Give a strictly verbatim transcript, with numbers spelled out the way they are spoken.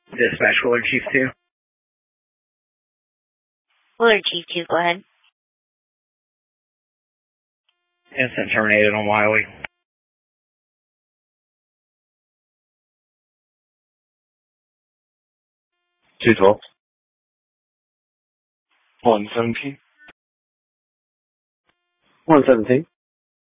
Dispatch Willard Chief two. Willard Chief two, go ahead. Incident terminated on Wiley. two twelve. one seventeen. one seventeen.